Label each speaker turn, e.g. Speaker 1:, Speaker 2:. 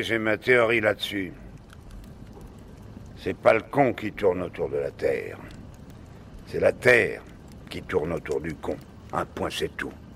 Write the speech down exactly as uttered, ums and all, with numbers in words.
Speaker 1: j'ai ma théorie là-dessus. C'est pas le con qui tourne autour de la Terre. C'est la Terre qui tourne autour du con. Un point, c'est tout.